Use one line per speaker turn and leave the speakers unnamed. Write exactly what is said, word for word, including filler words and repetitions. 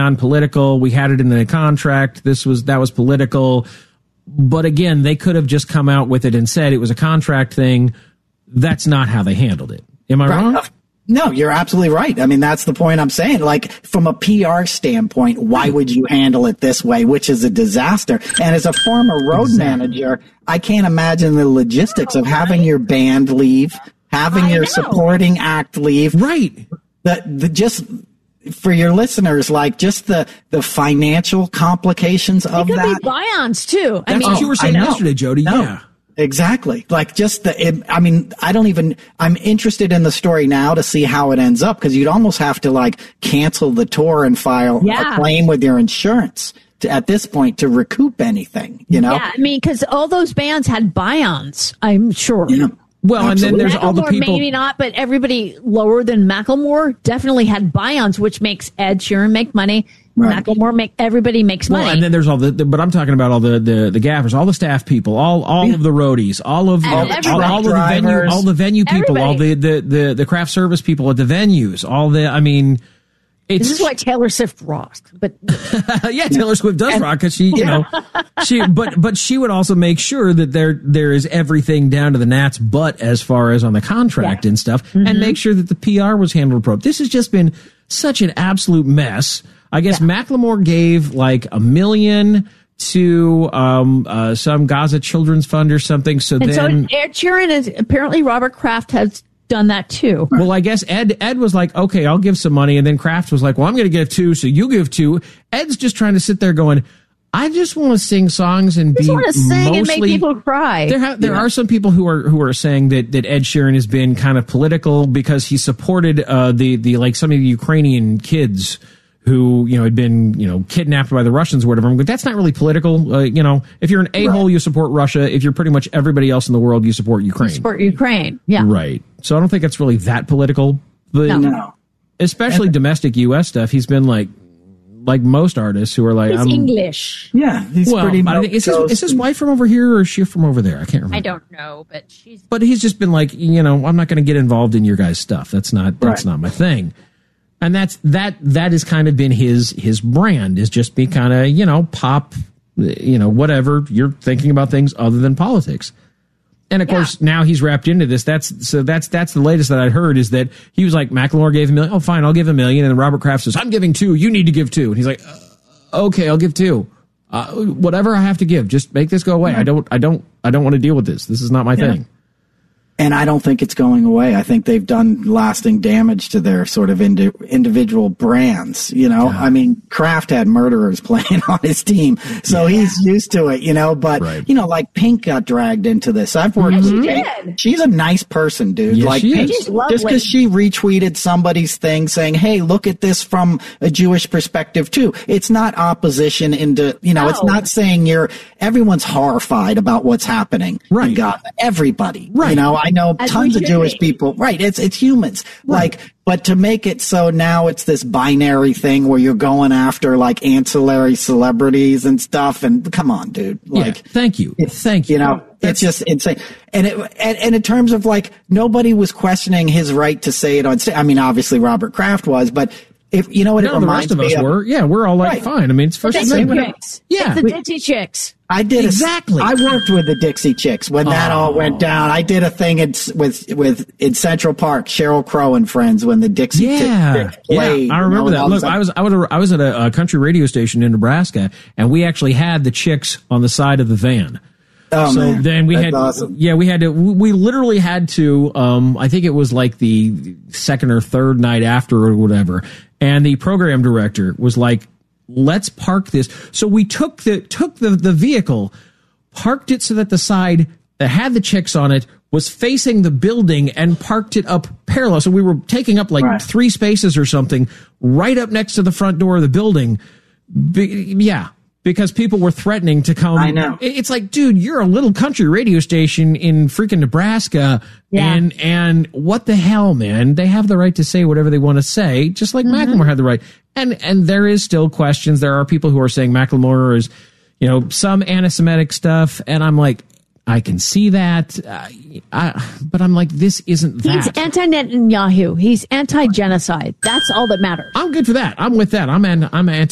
non-political. We had it in the contract. This was that was political. But again, they could have just come out with it and said it was a contract thing. That's not how they handled it. Am I
right.
wrong?
No, you're absolutely right. I mean, that's the point I'm saying. Like, from a P R standpoint, why would you handle it this way, which is a disaster? And as a former road exactly. manager, I can't imagine the logistics of having your band leave, having I your know. supporting act leave.
Right.
The, the just for your listeners, like just the, the financial complications of
it could
that.
Be buy-ons too. I
That's
mean,
what you were saying yesterday, Jody.
No.
Yeah.
Exactly. Like just the, it, I mean, I don't even, I'm interested in the story now to see how it ends up, because you'd almost have to like cancel the tour and file
yeah.
a claim with your insurance to, at this point, to recoup anything, you know?
Yeah, I mean, because all those bands had buy-ons, I'm sure.
Yeah.
Well, absolutely. And then there's
Macklemore,
all the people.
Maybe not, but everybody lower than Macklemore definitely had buy-ons, which makes Ed Sheeran make money. Right. Macklemore make everybody makes money.
Well, and then there's all the, the, but I'm talking about all the, the, the gaffers, all the staff people, all all yeah. of the roadies, all of all, all, all of the venue, all the venue people, everybody. all the, the, the, the craft service people at the venues, all the. I mean, it's,
this is why Taylor Swift rocked. But
yeah, Taylor Swift does and, rock because she, you yeah. know, she. But but she would also make sure that there there is everything down to the gnat's butt as far as on the contract yeah. and stuff, mm-hmm. and make sure that the P R was handled appropriately. This has just been such an absolute mess. I guess yeah. Macklemore gave like a million to um, uh, some Gaza Children's Fund or something. So
and
then,
so Ed Sheeran is apparently Robert Kraft has done that too.
Well, I guess Ed Ed was like, okay, I'll give some money, and then Kraft was like, well, I'm going to give two, so you give two. Ed's just trying to sit there going, I just want to sing songs and
just
be
want to sing
mostly,
and make people cry.
There, ha- there
yeah.
are some people who are who are saying that, that Ed Sheeran has been kind of political because he supported uh, the the like some of the Ukrainian kids who, you know, had been, you know, kidnapped by the Russians or whatever. But that's not really political. Uh, you know, if you're an a-hole, right. you support Russia. If you're pretty much everybody else in the world, you support Ukraine. You
support Ukraine, yeah.
Right. So I don't think it's really that political. But
no.
no.
especially and, domestic U S stuff, he's been like, like most artists who are like,
he's
I'm,
English.
Yeah, he's
well,
pretty
I think, is, his, is his wife from over here or is she from over there? I can't remember.
I don't know, but she's.
But he's just been like, you know, I'm not going to get involved in your guys' stuff. That's not that's right. not my thing. And that's that that has kind of been his his brand, is just be kind of, you know, pop, you know, whatever. You're thinking about things other than politics. And of yeah. course, now he's wrapped into this. That's so that's that's the latest that I'd heard, is that he was like, Macklemore gave a million. Oh, fine, I'll give a million. And then Robert Kraft says, I'm giving two. You need to give two. And he's like, uh, okay, I'll give two. Uh, whatever I have to give, just make this go away. Mm-hmm. I don't I don't I don't want to deal with this. This is not my yeah. thing.
And I don't think it's going away. I think they've done lasting damage to their sort of indi- individual brands. You know, yeah. I mean, Kraft had murderers playing on his team, so yeah. he's used to it, you know, but, right. you know, like Pink got dragged into this. I've worked
mm-hmm.
with
she
Pink. She's a nice person, dude.
Yes,
like,
she
Pink,
is.
just because she retweeted somebody's thing saying, hey, look at this from a Jewish perspective, too. It's not opposition into, you know, no. it's not saying you're, everyone's horrified about what's happening
right.
in Gaza. Everybody,
right.
you know, I know
As
tons of Jewish be. people. Right. It's, it's humans. Right. Like, but to make it so now it's this binary thing where you're going after like ancillary celebrities and stuff. And come on, dude. Like,
yeah, thank you. Thank you.
You know, That's, it's just insane. And it, and, and in terms of like, nobody was questioning his right to say it on stage. I mean, obviously Robert Kraft was, but if you know what
no,
it reminds
the rest of us
me of,
were. Yeah, we're all like, right. fine. I mean, it's first
Dixie Chicks.
Yeah.
It's the Dixie Chicks.
I did
exactly.
A, I worked with the Dixie Chicks when that oh. all went down. I did a thing in, with with in Central Park, Sheryl Crow and friends, when the Dixie
yeah.
Chicks played.
Yeah, I remember
you know,
that. Look, I was I was I was at a, a country radio station in Nebraska, and we actually had the Chicks on the side of the van.
Oh,
so
man.
then we
That's
had,
awesome.
yeah, we had to, we literally had to, um, I think it was like the second or third night after or whatever. And the program director was like, let's park this. So we took the, took the, the vehicle, parked it so that the side that had the Chicks on it was facing the building, and parked it up parallel. So we were taking up like right. three spaces or something right up next to the front door of the building. Be, yeah. Because people were threatening to come.
I know.
It's like, dude, you're a little country radio station in freaking Nebraska.
Yeah.
And, and what the hell, man? They have the right to say whatever they want to say, just like mm-hmm. Macklemore had the right. And, and there is still questions. There are people who are saying Macklemore is, you know, some anti-Semitic stuff. And I'm like, I can see that. Uh, I, but I'm like, this isn't that.
He's anti-Netanyahu. He's anti-genocide. That's all that matters.
I'm good for that. I'm with that. I'm an, I'm anti